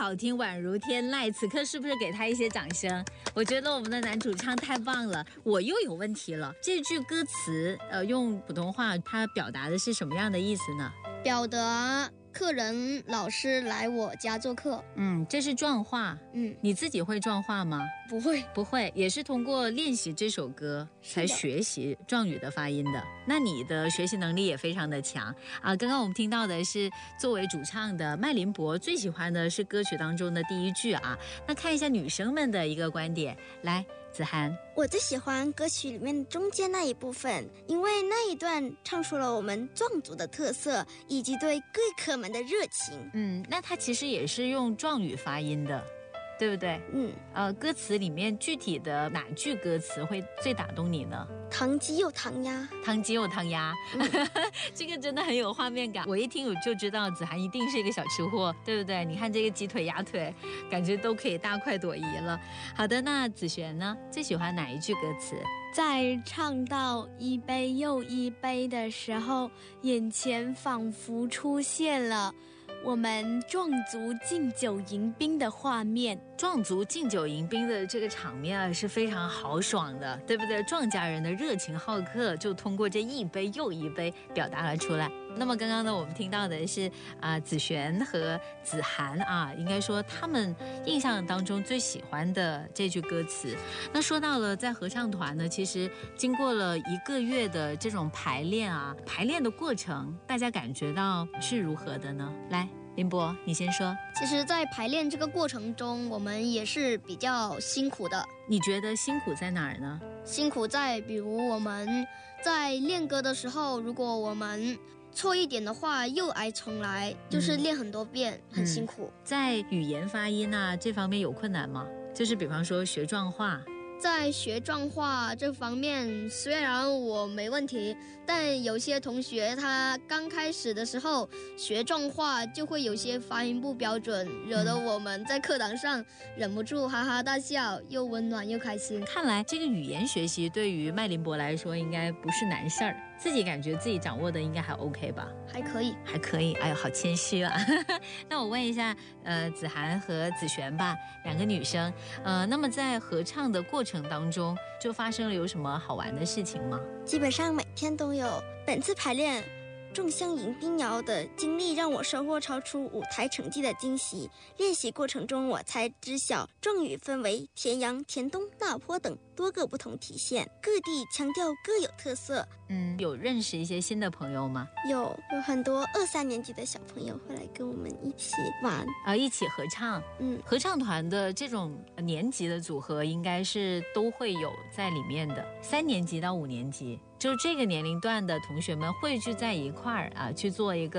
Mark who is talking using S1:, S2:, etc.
S1: 好听，宛如天籁。此刻是不是给他一些掌声？我觉得我们的男主唱太棒了。我又有问题了，这句歌词用普通话它表达的是什么样的意思呢？
S2: 表达客人老师来我家做客。
S1: 这是壮话。你自己会壮话吗？不会，也是通过练习这首歌才学习壮语的发音的。那你的学习能力也非常的强啊！刚刚我们听到的是作为主唱的麦林博最喜欢的是歌曲当中的第一句啊。那看一下女生们的一个观点，来，子涵。
S3: 我最喜欢歌曲里面中间那一部分，因为那一段唱出了我们壮族的特色以及对贵客们的热情。
S1: 那它其实也是用壮语发音的，对不对？歌词里面具体的哪句歌词会最打动你呢？
S3: 糖鸡又糖鸭，
S1: 糖鸡又糖鸭，这个真的很有画面感。我一听我就知道子涵一定是一个小吃货，对不对？你看这个鸡腿鸭腿，感觉都可以大快朵颐了。好的，那子璇呢？最喜欢哪一句歌词？
S4: 在唱到一杯又一杯的时候，眼前仿佛出现了我们壮族敬酒迎宾的画面。
S1: 壮族敬酒迎宾的这个场面啊，是非常豪爽的，对不对？壮家人的热情好客就通过这一杯又一杯表达了出来。那么刚刚呢，我们听到的是子璇和子涵啊，应该说他们印象当中最喜欢的这句歌词。那说到了在合唱团呢，其实经过了1个月的这种排练啊，排练的过程，大家感觉到是如何的呢？来，林博，你先说。
S2: 其实在排练这个过程中，我们也是比较辛苦的。
S1: 你觉得辛苦在哪儿呢？
S2: 辛苦在比如我们在练歌的时候，如果我们错一点的话又挨重来，就是练很多遍，很辛苦。
S1: 在语言发音啊这方面有困难吗？就是比方说学壮话。
S2: 在学壮话这方面，虽然我没问题，但有些同学他刚开始的时候学壮话就会有些发音不标准，惹得我们在课堂上忍不住哈哈大笑，又温暖又开心。
S1: 看来这个语言学习对于麦林博来说应该不是难事儿，自己感觉自己掌握的应该还 OK 吧？
S2: 还可以。
S1: 哎呦，好谦虚啊。那我问一下子涵和子璇吧，两个女生，那么在合唱的过程当中就发生了有什么好玩的事情吗？
S3: 基本上每天都有。本次排练众香迎宾谣的经历让我收获超出舞台成绩的惊喜。练习过程中我才知晓壮语分为田阳、田东、那坡等多个不同体现，各地腔调各有特色。
S1: 有认识一些新的朋友吗？
S3: 有很多2、3年级的小朋友会来跟我们一起玩
S1: 一起合唱。合唱团的这种年级的组合应该是都会有在里面的，3年级到5年级，就这个年龄段的同学们汇聚在一块儿去做一个